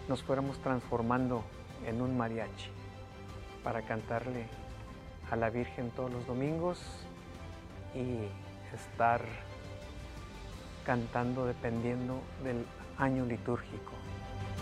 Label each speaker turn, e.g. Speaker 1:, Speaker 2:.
Speaker 1: nos fuéramos transformando en un mariachi para cantarle a la Virgen todos los domingos y estar cantando dependiendo del año litúrgico.